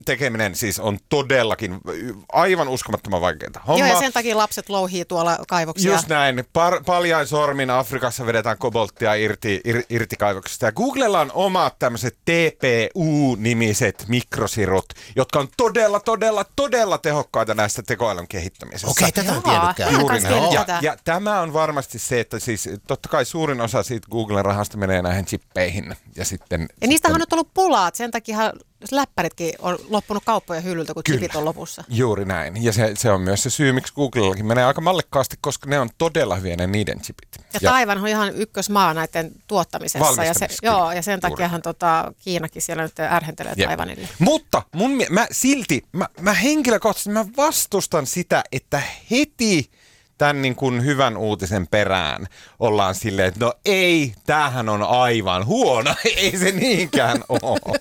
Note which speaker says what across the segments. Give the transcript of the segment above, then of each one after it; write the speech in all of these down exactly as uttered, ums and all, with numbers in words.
Speaker 1: tekeminen siis on todellakin aivan uskomattoman vaikeaa. Homma,
Speaker 2: joo, ja sen takia lapset louhii tuolla kaivoksia.
Speaker 1: Just näin. Par, paljain sormin Afrikassa vedetään kobolttia irti, ir, irti kaivoksista. Ja Googlella on omat tämmöiset T P U-nimiset mikrosirut, jotka on todella, todella, todella tehokkaita näistä tekoälyn kehittämisessä.
Speaker 3: Okei, tätä en tiennytkään.
Speaker 1: Juuri näin. Ja, ja tämä on varmasti se, että siis totta kai suurin osa siitä Googlen rahasta menee näihin chippeihin. Ja, sitten,
Speaker 2: ja niistähän
Speaker 1: sitten,
Speaker 2: on nyt ollut pulaa, sen takia läppäritkin on loppunut kauppojen hyllyltä, kun chipit on lopussa.
Speaker 1: Juuri näin. Ja se, se on myös se syy, miksi Googlellakin menee aika mallekkaasti, koska ne on todella hyviä ne niiden chipit.
Speaker 2: Ja, ja Taiwan on ihan ykkösmaa näiden tuottamisessa. Ja, se, joo, ja sen takiahan tota, Kiinakin siellä nyt ärhentelee Jep. Taiwanille.
Speaker 1: Mutta mun, mä silti, mä, mä henkilökohtaisesti mä vastustan sitä, että heti tämän niin kuin hyvän uutisen perään ollaan silleen, että no ei, tämähän on aivan huono, ei se niinkään ole.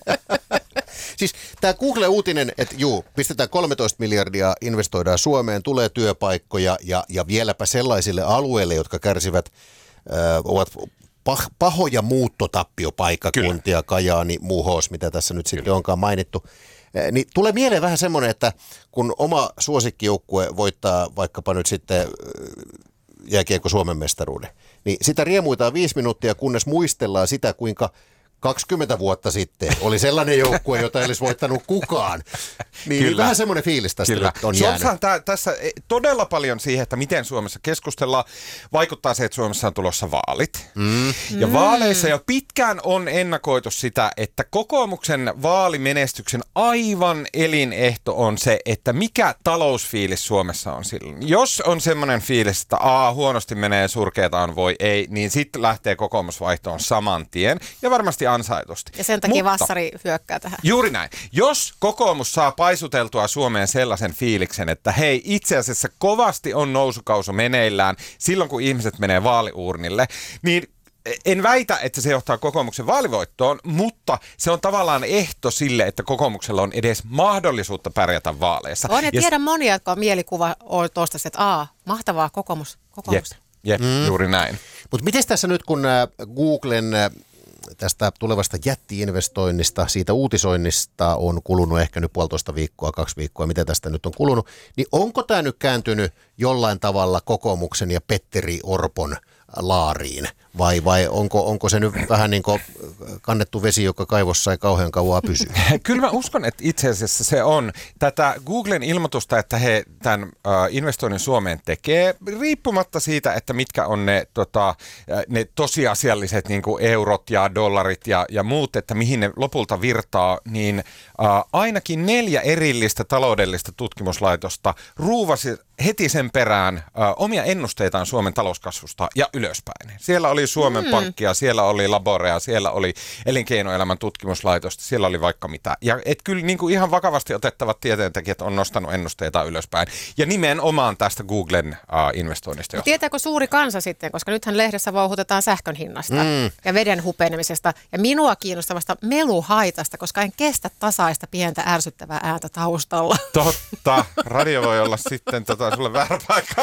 Speaker 3: Siis tämä Google-uutinen, että juu, pistetään kolmetoista miljardia, investoidaan Suomeen, tulee työpaikkoja ja, ja vieläpä sellaisille alueille, jotka kärsivät, äh, ovat pah, pahoja muuttotappiopaikkakkuntia, Kyllä. Kajaani, Muhos, mitä tässä nyt sitten onkaan mainittu. Äh, niin tulee mieleen vähän semmoinen, että kun oma suosikkijoukkue voittaa vaikkapa nyt sitten äh, jääkiekko Suomen mestaruuden, niin sitä riemuitaan viisi minuuttia, kunnes muistellaan sitä, kuinka kaksikymmentä vuotta sitten oli sellainen joukkue, jota ei olisi voittanut kukaan. Niin, niin vähän semmoinen fiilis tästä
Speaker 1: Kyllä.
Speaker 3: nyt on jäänyt.
Speaker 1: Tä, tässä todella paljon siihen, että miten Suomessa keskustellaan, vaikuttaa se, että Suomessa on tulossa vaalit. Mm. Ja mm. vaaleissa jo pitkään on ennakoitu sitä, että kokoomuksen vaalimenestyksen aivan elinehto on se, että mikä talousfiilis Suomessa on silloin. Jos on semmoinen fiilis, että a, huonosti menee, surkeeta on, voi ei, niin sitten lähtee kokoomusvaihtoon saman tien. Ja varmasti ansaitusti.
Speaker 2: Ja sen takia Mutta, Vassari hyökkää tähän.
Speaker 1: Juuri näin. Jos kokoomus saa paisuteltua Suomeen sellaisen fiiliksen, että hei, itse asiassa kovasti on nousukausu meneillään silloin, kun ihmiset menee vaaliuurnille, niin en väitä, että se johtaa kokoomuksen vaalivoittoon, mutta se on tavallaan ehto sille, että kokoomuksella on edes mahdollisuutta pärjätä vaaleissa.
Speaker 2: On ja tiedän monia, jotka on mielikuva on tuosta, että aa, mahtavaa kokoomus. kokoomus.
Speaker 1: Jep, jep mm. juuri näin.
Speaker 3: Mutta miten tässä nyt, kun Googlen tästä tulevasta jätti-investoinnista, siitä uutisoinnista on kulunut ehkä nyt puolitoista viikkoa, kaksi viikkoa, mitä tästä nyt on kulunut, niin onko tämä nyt kääntynyt jollain tavalla kokoomuksen ja Petteri Orpon laariin? Vai, vai onko, onko se nyt vähän niin kuin kannettu vesi, joka kaivossa ei kauhean kauaa pysy?
Speaker 1: Kyllä mä uskon, että itse asiassa se on tätä Googlen ilmoitusta, että he tämän uh, investoinnin Suomeen tekee, riippumatta siitä, että mitkä on ne, tota, ne tosiasialliset niin kuin eurot ja dollarit ja, ja muut, että mihin ne lopulta virtaa, niin uh, ainakin neljä erillistä taloudellista tutkimuslaitosta ruuvasi heti sen perään uh, omia ennusteitaan Suomen talouskasvusta ja ylöspäin. Siellä oli Suomen mm. Pankkia, siellä oli Laborea, siellä oli Elinkeinoelämän tutkimuslaitosta, siellä oli vaikka mitä. Ja et kyllä niin kuin ihan vakavasti otettavat tieteentekijät on nostanut ennusteita ylöspäin. Ja nimenomaan tästä Googlen uh, investoinnista.
Speaker 2: No, tietääkö suuri kansa sitten, koska nythän lehdessä vauhutetaan sähkön hinnasta mm. ja veden hupenemisesta ja minua kiinnostavasta meluhaitasta, koska en kestä tasaista pientä ärsyttävää ääntä taustalla.
Speaker 1: Totta, radio voi olla sitten tota, sulle väärä paikka.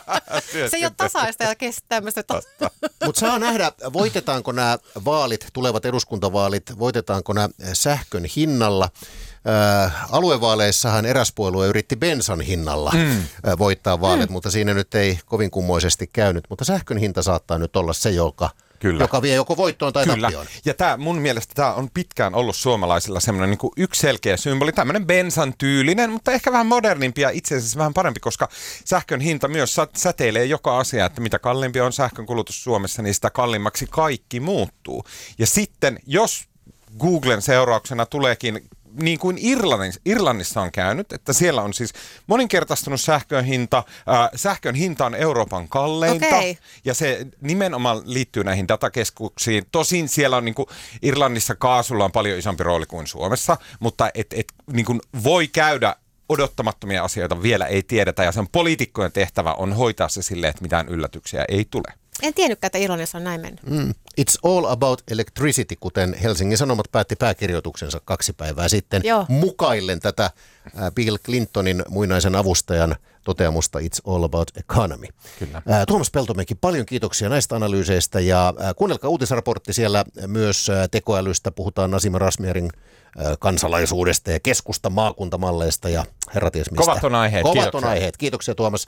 Speaker 2: Se ei ole tasaista ja kestää tämmöistä.
Speaker 3: Mutta saa nähdä, voitetaanko nämä vaalit, tulevat eduskuntavaalit, voitetaanko nämä sähkön hinnalla. Ää, aluevaaleissahan eräs puolue yritti bensan hinnalla mm. voittaa vaalit, mm. mutta siinä nyt ei kovin kummoisesti käynyt. Mutta sähkön hinta saattaa nyt olla se, joka... Kyllä. Joka vie joko voittoon tai
Speaker 1: Kyllä.
Speaker 3: tappioon.
Speaker 1: Ja tämä, mun mielestä tämä on pitkään ollut suomalaisilla semmoinen niin kuin yksi selkeä symboli, tämmöinen bensan tyylinen, mutta ehkä vähän modernimpi ja itse asiassa vähän parempi, koska sähkön hinta myös säteilee joka asia, että mitä kalliimpi on sähkön kulutus Suomessa, niin sitä kalliimmaksi kaikki muuttuu. Ja sitten, jos Googlen seurauksena tuleekin niin kuin Irlannissa, Irlannissa on käynyt, että siellä on siis moninkertaistunut sähkön hinta. Äh, sähkön hinta on Euroopan kalleinta okay. ja se nimenomaan liittyy näihin datakeskuksiin. Tosin siellä on niin kuin Irlannissa kaasulla on paljon isompi rooli kuin Suomessa, mutta et, et, niin kuin voi käydä odottamattomia asioita vielä ei tiedetä ja sen poliitikkojen tehtävä on hoitaa se silleen, että mitään yllätyksiä ei tule.
Speaker 2: En tiennytkään, että Irlannissa on näin mennyt.
Speaker 3: Mm. It's all about electricity, kuten Helsingin Sanomat päätti pääkirjoituksensa kaksi päivää sitten. Joo. Mukaillen tätä Bill Clintonin muinaisen avustajan toteamusta It's All About Economy.
Speaker 1: Kyllä.
Speaker 3: Ää, Tuomas Peltomäki, paljon kiitoksia näistä analyyseistä ja ää, kuunnelkaa uutisraportti siellä myös ää, tekoälystä. Puhutaan Nassim Razmyarin ää, kansalaisuudesta ja keskusta maakuntamalleista ja herra ties mistä.
Speaker 1: Kovat on aiheet.
Speaker 3: Kovat
Speaker 1: Kiitoksia.
Speaker 3: on aiheet. Kiitoksia Tuomas.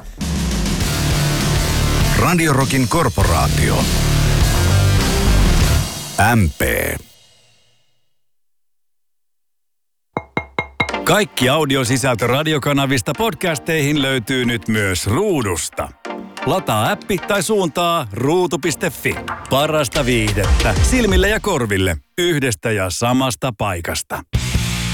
Speaker 4: Radio Rockin korporaatio. M P. Kaikki audiosisältö radiokanavista podcasteihin löytyy nyt myös Ruudusta. Lataa appi tai suuntaa ruutu piste fi. Parasta viihdettä silmille ja korville yhdestä ja samasta paikasta.